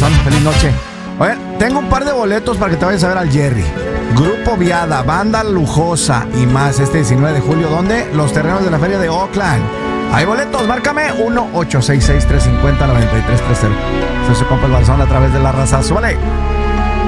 Barzón. Feliz noche. Oye, tengo un par de boletos para que te vayas a ver al Jerry. Grupo Viada, banda lujosa y más este 19 de julio. ¿Dónde? Los terrenos de la feria de Oakland. Hay boletos, márcame 1-866-350-9330. Soy su compa el Barzón a través de la raza. ¡Súbale!